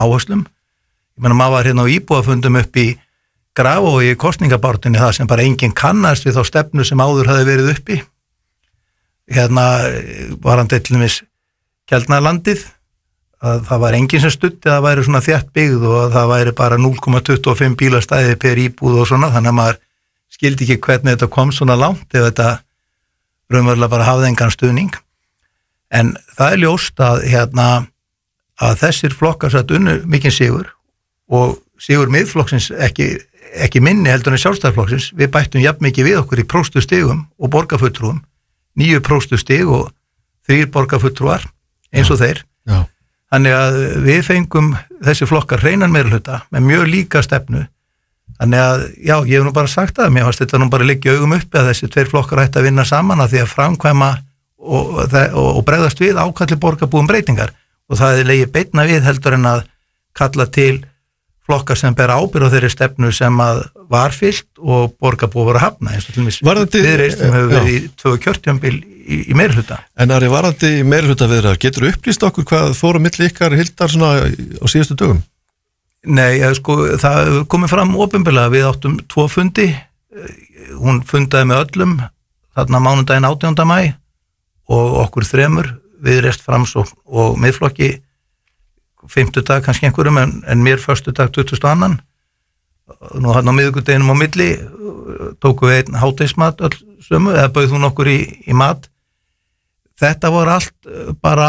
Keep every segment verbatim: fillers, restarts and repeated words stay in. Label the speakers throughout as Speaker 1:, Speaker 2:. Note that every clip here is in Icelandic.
Speaker 1: áherslum. Ég meina, maður var hérna á íbúafundum upp í Grafarvogi í kosningabártunni það sem bara enginn kannast við þá stefnu sem áður hafði verið uppi. Hérna var hann til dæmis Keldnalandið, að það var enginn sem studdi að það væri svona þétt byggð og að það væri bara núll komma tuttugu og fimm bílastæði per íbúð og svona, þannig að maður skildi ekki hvernig þetta kom svona langt ef þetta raunverulega bara hafði engan stuðning. En það er ljóst að, hérna, að þessir flokkar satt unnu mikinn sigur og sigur miðflokksins ekki ekki minni heldur en sjálfstæðisflokksins, við bættum jafn mikið við okkur í próstustigum og borgarfulltrúum, níu próstustig og þrír borgarfulltrúar eins og já, þeir. Já. Þannig að við fengum þessi flokkar hreinan meirihluta með mjög líka stefnu. Þannig að, já, ég hef nú bara sagt það, mér fannst þetta nú bara liggja augum uppi að þessi tveir flokkar ætti að vinna saman að því að framkvæma og, og, og bregðast við ákalli borgarbúum breytingar og það er legið beinna við heldur en að kalla til flokkar sem ber ábyrgð á þeirri stefnu sem að var fyllt og borgarbúið voru að hafna eins og til dæmis viðreisn sem hefur verið í tvö kjörtímabil í, í meirihluta.
Speaker 2: En Ari, varandi meirihluta viðræður, getur upplýst okkur hvað fóru milli ykkar Hildar svona á síðustu dögum?
Speaker 1: Nei, ja, sko, það komið fram opinberlega, við áttum tvo fundi, hún fundaði með öllum þarna mánudaginn átjánda maí og okkur þremur viðreisn Framsókn og Miðflokki fimmtudag kannski einhverjum en, en mér föstudag tuttugasta og annan nú hann á miðvikudeginum á milli tóku við einn hádegismat öll sömu eða bauð hún okkur í, í mat. Þetta voru allt bara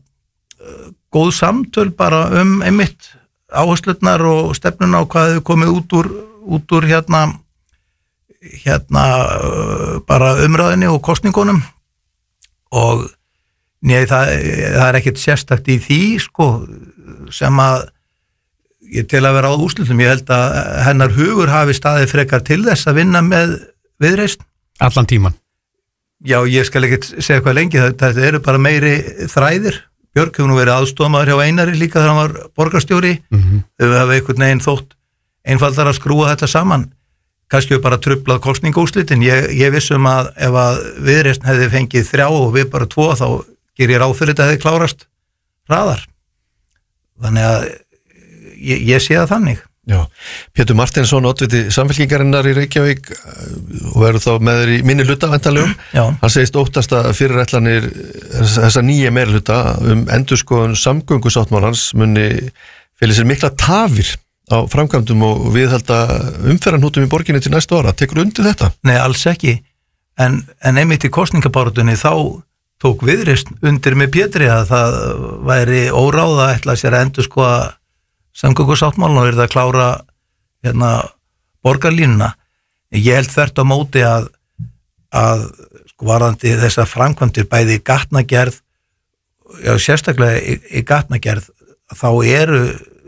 Speaker 1: góð samtöl bara um einmitt áherslurnar og stefnuna og hvað hefur komið út úr, út úr hérna hérna bara umræðinni og kosningunum og nei, það, það er ekkert sérstakt í því sko sem að ég til að vera á úrslitum, ég held að hennar hugur hafi staðið frekar til þess að vinna með viðreisn.
Speaker 3: Allan tíman?
Speaker 1: Já, ég skal ekkert segja hvað lengi, þetta eru bara meiri þræðir. Björk hefur nú verið aðstofamaður hjá Einari líka þegar hann var borgarstjóri, mm-hmm. þau hafa einhvern veginn þótt einfaldar að skrúa þetta saman, kannski hefur bara trublað kosningaúrslitin, ég, ég vissum að ef að viðreisn hefði fengið þrjá og við bara tvo þá ger ég ráð fyrir þetta hefði klárast hraðar. Þannig að ég, ég sé það þannig.
Speaker 2: Já, Pétur Martinsson, oddviti Samfylkingarinnar í Reykjavík og verður þá með þér í minni hluta væntanlegum. Hann segist óttast að fyrirætlanir þessa nýja meirihluta um endurskoðun samgöngusáttmálans muni fyrir sér mikla tafir á framkvæmdum og viðhalda umferðarhnútum í borginni til næstu ára. Tekur undir þetta?
Speaker 1: Nei, alls ekki. En, en einmitt í kosningabártunni þá tók viðreisn undir með Pétri að það væri óráða að ætla sér að endurskoða samgöngusáttmálinn og er það að klára hérna borgarlínuna. Ég held þvert á móti að að sko varðandi þessar framkvæmdir bæði í gatnagerð já, sérstaklega í, í gatnagerð þá eru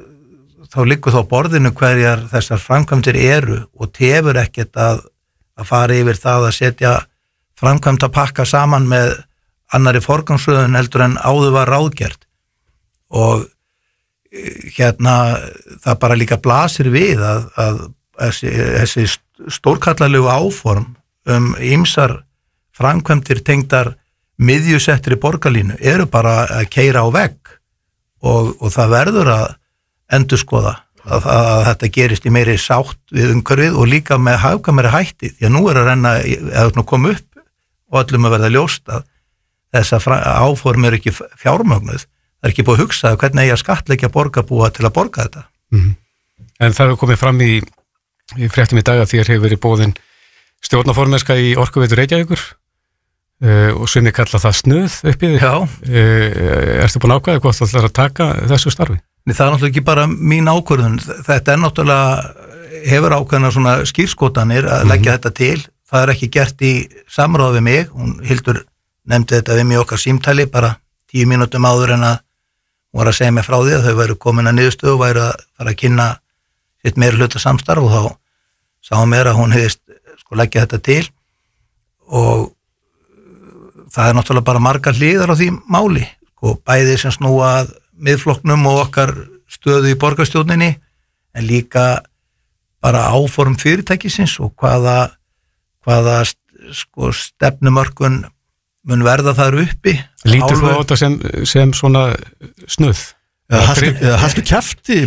Speaker 1: þá liggur þá borðinu hverjar þessar framkvæmdir eru og tefur ekkert að, að fara yfir það að setja framkvæmd að pakka saman með annari forgangsröðun heldur en áður var ráðgert og hérna það bara líka blasir við að, að þessi, þessi stórkallalegu áform um ýmsar framkvæmdir tengdar miðjusettri borgarlínu eru bara að keyra á vegg og, og það verður að endurskoða að, að þetta gerist í meiri sátt við umhverfið og líka með hagkvæmari hætti því að nú er að renna eða koma upp og öllum að verða ljóst að þessa áform eru ekki fjármögnuð, það er ekki búið að hugsa hvernig eigi að skattleggja borgarbúa til að borga þetta.
Speaker 3: Mm-hmm. En það hefur komið fram í, í fréttum í dag að þér hefur verið boðin stjórnarformennska í Orkuveitu Reykjavíkur uh, og sumir kalla það snuð upp í því.
Speaker 1: Já.
Speaker 3: Uh, ertu búin að ákveða hvort það ætlar að taka þessu starfi?
Speaker 1: Nei, það er náttúrulega ekki bara mín ákvörðun, þetta er náttúrulega hefur ákveðna svona skýrskotanir að leggja mm-hmm. þetta til, það er ekki gert í samráð við mig, hún Hildur nefndi þetta við mig okkar símtali bara tíu mínútum áður en að hún var að segja mig frá því að þau væru komin að niðurstöðu og væru að fara að kynna sitt meira hluta samstarf og þá sá hún mér að hún hefðist sko leggja þetta til og það er náttúrulega bara margar hliðar á því máli og bæði sem snúa að miðflokknum og okkar stöðu í borgarstjórninni en líka bara áform fyrirtækisins og hvaða, hvaða sko stefnumörkun mun verða þar uppi.
Speaker 3: Lítur þú á þetta sem, sem svona snuð?
Speaker 2: Eða haltu kjafti